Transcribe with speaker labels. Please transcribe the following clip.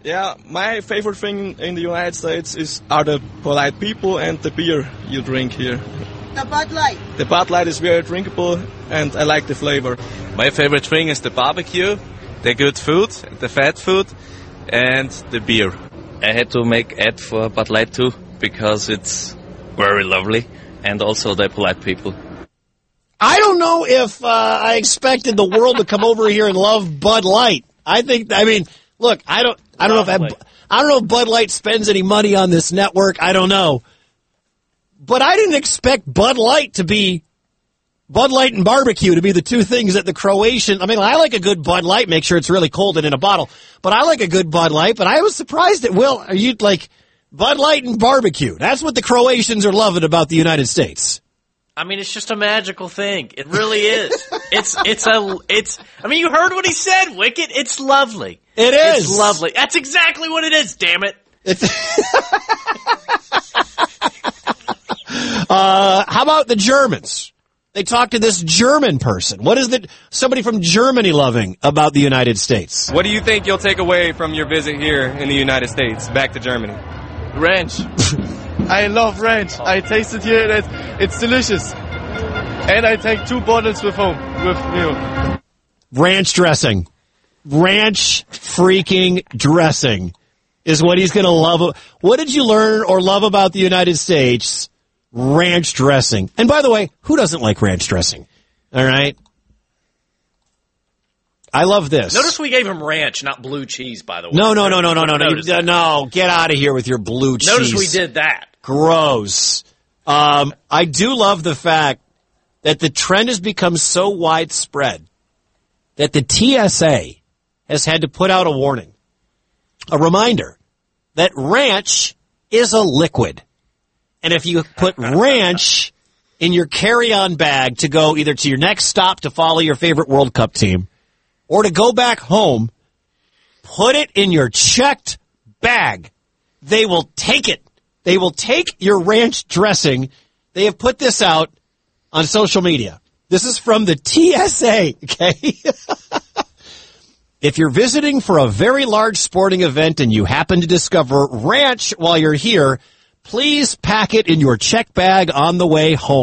Speaker 1: Yeah, my favorite thing in the United States are the polite people and the beer you drink here.
Speaker 2: The Bud Light.
Speaker 1: The Bud Light is very drinkable, and I like the flavor.
Speaker 3: My favorite thing is the barbecue, the good food, the fat food, and the beer. I had to make ad for Bud Light too, because it's very lovely, and also the polite people.
Speaker 4: I don't know if I expected the world to come over here and love Bud Light. Look, I don't know if Bud Light spends any money on this network. I don't know. But I didn't expect Bud Light and barbecue to be the two things that the Croatian. I like a good Bud Light, make sure it's really cold and in a bottle. But I like a good Bud Light. But I was surprised are you like Bud Light and barbecue? That's what the Croatians are loving about the United States.
Speaker 5: It's just a magical thing. It really is. You heard what he said, Wicket. It's lovely.
Speaker 4: It is.
Speaker 5: It's lovely. That's exactly what it is, damn it.
Speaker 4: How about the Germans? They talked to this German person. What is somebody from Germany loving about the United States?
Speaker 6: What do you think you'll take away from your visit here in the United States, back to Germany?
Speaker 7: Ranch. I love ranch. I tasted here. It's delicious. And I take 2 bottles with me.
Speaker 4: Ranch dressing. Ranch freaking dressing is what he's going to love. What did you learn or love about the United States? Ranch dressing. And by the way, who doesn't like ranch dressing? All right. I love this.
Speaker 5: Notice we gave him ranch, not blue cheese, by the way.
Speaker 4: No. No, get out of here with your blue cheese.
Speaker 5: Notice we did that.
Speaker 4: Gross. I do love the fact that the trend has become so widespread that the TSA has had to put out a warning, a reminder that ranch is a liquid. And if you put ranch in your carry-on bag to go either to your next stop to follow your favorite World Cup team or to go back home, put it in your checked bag. They will take it. They will take your ranch dressing. They have put this out on social media. This is from the TSA, okay? If you're visiting for a very large sporting event and you happen to discover ranch while you're here, please pack it in your check bag on the way home.